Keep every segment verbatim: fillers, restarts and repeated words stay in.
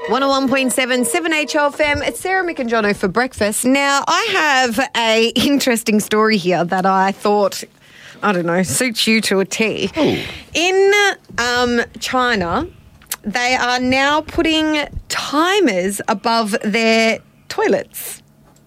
one oh one point seven, seven H L F M. It's Sarah, Mick and Jono for breakfast. Now, I have a interesting story here that I thought, I don't know, suits you to a T. Ooh. In um, China, they are now putting timers above their toilets.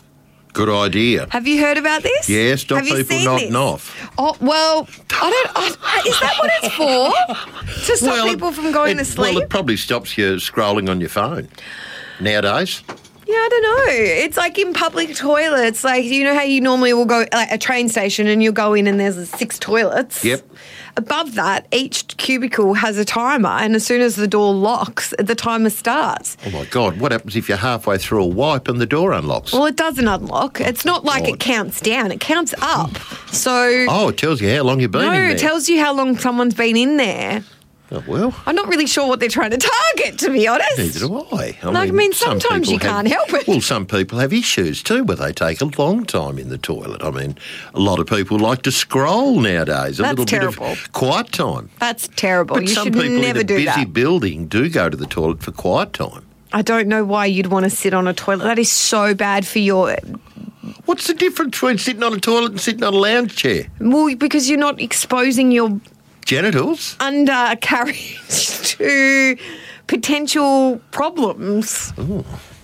Good idea. Have you heard about this? Yeah, stop Have you people seen nodding this? off. Oh, well, I don't... I, is that what it's for? To stop Well, people from going it, to sleep? Well, it probably stops you scrolling on your phone nowadays. Yeah, I don't know. It's like in public toilets. Like, you know how you normally will go, like a train station and you'll go in and there's six toilets? Yep. Above that, each cubicle has a timer, and as soon as the door locks, the timer starts. Oh, my God. What happens if you're halfway through a wipe and the door unlocks? Well, it doesn't unlock. It's not like God. it counts down. It counts up. So... Oh, it tells you how long you've been no, in there. it tells you how long someone's been in there. Oh, well, I'm not really sure what they're trying to target, to be honest. neither do I. I Like, I mean, some sometimes people you have- can't help it. Well, some people have issues too where they take a long time in the toilet. I mean, a lot of people like to scroll nowadays. A That's little terrible. bit of quiet time. That's terrible. But you some should people never in a do busy that. building do go to the toilet for quiet time. I don't know why you'd want to sit on a toilet. That is so bad for your... What's the difference between sitting on a toilet and sitting on a lounge chair? Well, because you're not exposing your Genitals? undercarriage to potential problems. Oh,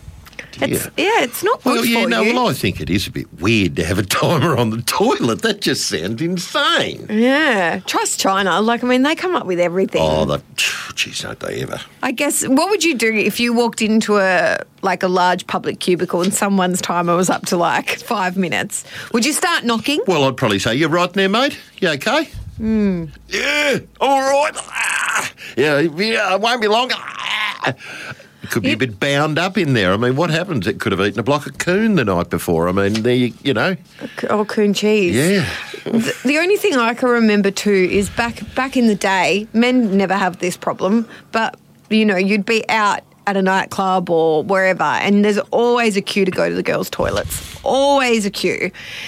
It's, yeah, it's not good Well, for yeah, no, you. well, I think it is a bit weird to have a timer on the toilet. That just sounds insane. Yeah. Trust China. Like, I mean, they come up with everything. Oh, the, geez, don't they ever. I guess, what would you do if you walked into a like a large public cubicle and someone's timer was up to like five minutes? Would you start knocking? Well, I'd probably say, you right there, mate? You okay? Hmm. Yeah, all right. Ah, yeah, yeah, it won't be long. Ah. It could be You- a bit bound up in there. I mean, what happens? It could have eaten a block of coon the night before. I mean, there you, you know. Or coon cheese. Yeah. The, the only thing I can remember too is back back in the day, men never have this problem, but you know, you'd be out at a nightclub or wherever, and there's always a queue to go to the girls' toilets. Always a queue.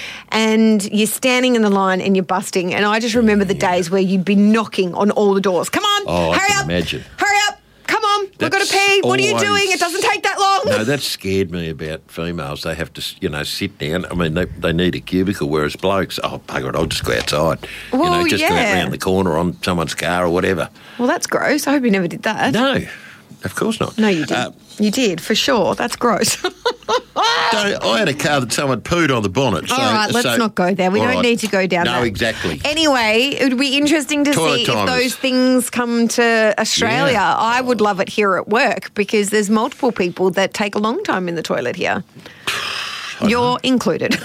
And you're standing in the line and you're busting. And I just remember the days where you'd be knocking on all the doors. Come on, Oh, I hurry can up. imagine. Hurry up. Come on, we've got to That's pee. What are you always- doing? It doesn't take that long. No, that scared me about females. They have to, you know, sit down. I mean, they, they need a cubicle, whereas blokes, oh, bugger it, I'll just go outside. you Well, know, just go yeah. out round the corner on someone's car or whatever. Well, that's gross. I hope you never did that. No, of course not. No, you did. Uh, You did, for sure. That's gross. don't- I had a car that someone pooed on the bonnet. So, All right, let's so- not go there. We all don't right. need to go down No, that. exactly. Anyway, it would be interesting to Toilet see if timers. those things come to Australia. Yeah. I would love it here at work because there's multiple people that take a long time in the toilet here. You're included.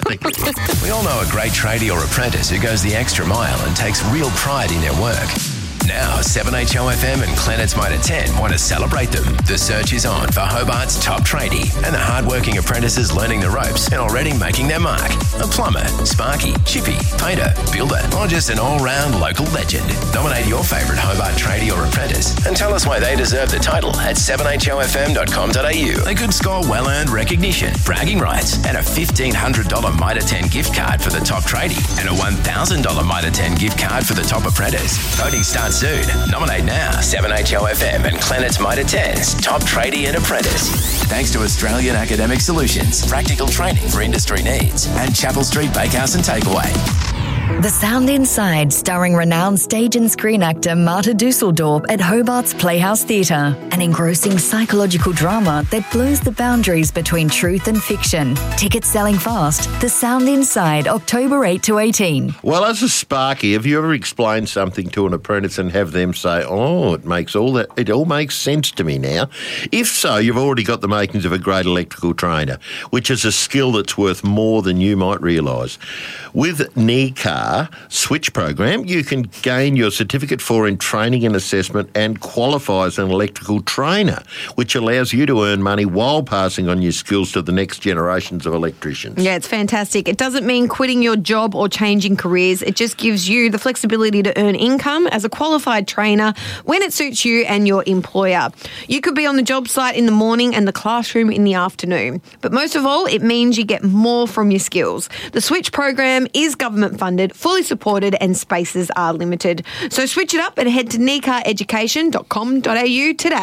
We all know a great tradie or apprentice who goes the extra mile and takes real pride in their work. Now, seven H O F M and Planet's Mitre ten want to celebrate them. The search is on for Hobart's top tradie and the hard-working apprentices learning the ropes and already making their mark. A plumber, sparky, chippy, painter, builder, or just an all-round local legend. Nominate your favourite Hobart tradie or apprentice and tell us why they deserve the title at seven h o f m dot com dot a u. They could score well-earned recognition, bragging rights, and a fifteen hundred dollars Mitre ten gift card for the top tradie and a one thousand dollars Mitre ten gift card for the top apprentice. Voting starts soon. Nominate now. seven H O F M and Planet's Mitre ten's top tradie and apprentice. Thanks to Australian Academic Solutions, practical training for industry needs, and Chapel Street Bakehouse and Takeaway. The Sound Inside, starring renowned stage and screen actor Marta Dusseldorp at Hobart's Playhouse Theatre. An engrossing psychological drama that blurs the boundaries between truth and fiction. Tickets selling fast. The Sound Inside, October eighth to eighteen. Well, as a Sparky, have you ever explained something to an apprentice and have them say, oh, it makes all that, it all makes sense to me now? If so, you've already got the makings of a great electrical trainer, which is a skill that's worth more than you might realise. With N I C A R Switch Program, you can gain your certificate for in training and assessment and qualify as an electrical trainer, which allows you to earn money while passing on your skills to the next generations of electricians. Yeah, it's fantastic. It doesn't mean quitting your job or changing careers. It just gives you the flexibility to earn income as a qualified trainer when it suits you and your employer. You could be on the job site in the morning and the classroom in the afternoon. But most of all, it means you get more from your skills. The Switch program is government funded, fully supported, and spaces are limited. So switch it up and head to nika education dot com dot a u today.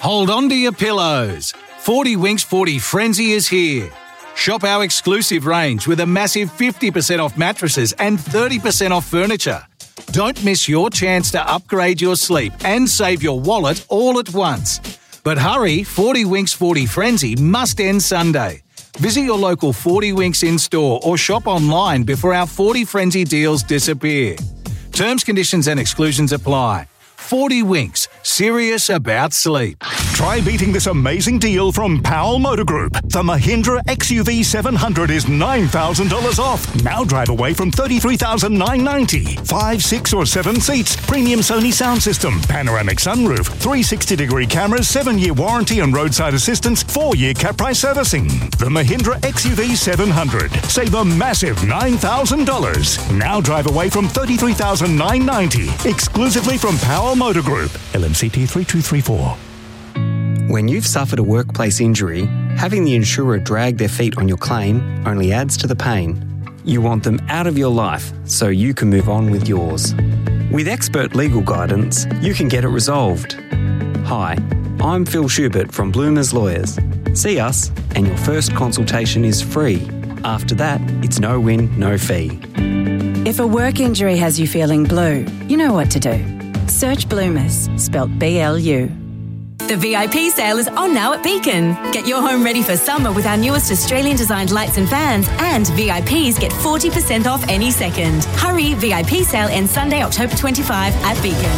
Hold on to your pillows. forty Winks forty Frenzy is here. Shop our exclusive range with a massive fifty percent off mattresses and thirty percent off furniture. Don't miss your chance to upgrade your sleep and save your wallet all at once. But hurry, forty Winks forty Frenzy must end Sunday. Visit your local forty Winks in-store or shop online before our forty Frenzy deals disappear. Terms, conditions and exclusions apply. forty Winks, serious about sleep. Try beating this amazing deal from Powell Motor Group. The Mahindra X U V seven hundred is nine thousand dollars off. Now drive away from thirty-three thousand nine hundred ninety dollars. Five, six or seven seats, premium Sony sound system, panoramic sunroof, three hundred sixty degree cameras, seven-year warranty and roadside assistance, four-year cap price servicing. The Mahindra X U V seven hundred. Save a massive nine thousand dollars. Now drive away from thirty-three thousand nine hundred ninety dollars. Exclusively from Powell Motor Group. L M C T three two three four. When you've suffered a workplace injury, having the insurer drag their feet on your claim only adds to the pain. You want them out of your life so you can move on with yours. With expert legal guidance, you can get it resolved. Hi, I'm Phil Schubert from Bloomers Lawyers. See us and your first consultation is free. After that, it's no win, no fee. If a work injury has you feeling blue, you know what to do. Search Bloomers, spelt B L U. The V I P sale is on now at Beacon. Get your home ready for summer with our newest Australian-designed lights and fans, and V I Ps get forty percent off any second. Hurry, V I P sale ends Sunday, October twenty-fifth at Beacon.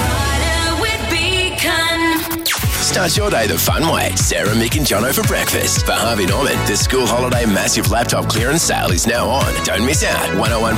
Start your day the fun way. Sarah, Mick and Jono for breakfast. For Harvey Norman, the school holiday massive laptop clearance sale is now on. Don't miss out. one oh one